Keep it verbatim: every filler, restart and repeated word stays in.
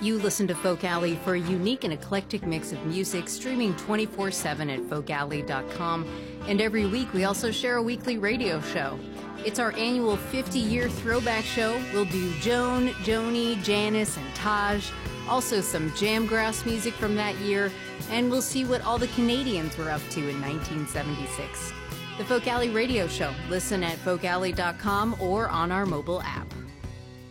You listen to Folk Alley for a unique and eclectic mix of music, streaming twenty-four seven at folk alley dot com. And every week we also share a weekly radio show. It's our annual fifty-year throwback show. We'll do Joan, Joni, Janice, and Taj. Also some jamgrass music from that year. And we'll see what all the Canadians were up to in nineteen seventy-six. The Folk Alley Radio Show. Listen at folk alley dot com or on our mobile app.